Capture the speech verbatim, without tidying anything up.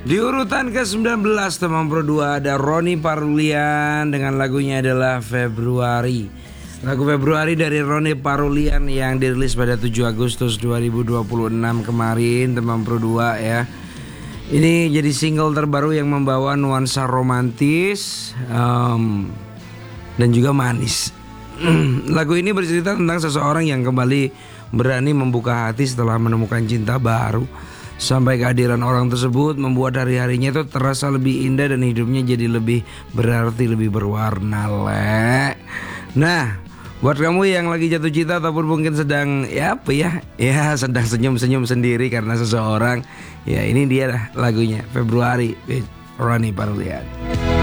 Di urutan ke sembilan belas teman Pro dua ada Ronny Parulian dengan lagunya adalah Februari. Lagu Februari dari Ronny Parulian yang dirilis pada tujuh Agustus dua ribu dua puluh enam kemarin teman Pro dua ya. Ini jadi single terbaru yang membawa nuansa romantis um, dan juga manis. Lagu ini bercerita tentang seseorang yang kembali berani membuka hati setelah menemukan cinta baru. Sampai kehadiran orang tersebut membuat hari-harinya itu terasa lebih indah dan hidupnya jadi lebih berarti, lebih berwarna, Le. Nah, buat kamu yang lagi jatuh cinta ataupun mungkin sedang ya apa ya, ya sedang senyum-senyum sendiri karena seseorang, ya ini dia lah lagunya Februari with Ronny Parulian.